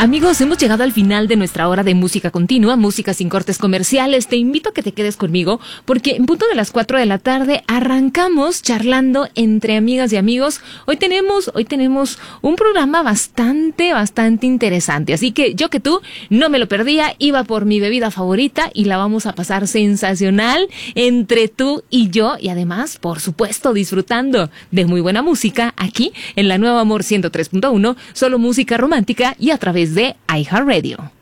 Amigos, hemos llegado al final de nuestra hora de música continua, música sin cortes comerciales. Te invito a que te quedes conmigo porque en punto de las 4 de la tarde arrancamos charlando entre amigas y amigos. Hoy tenemos un programa bastante interesante. Así que yo que tú no me lo perdía, iba por mi bebida favorita y la vamos a pasar sensacional entre tú y yo. Y además, por supuesto, disfrutando de muy buena música aquí en la Nueva Amor 103.1, solo música romántica y a través de iHeartRadio.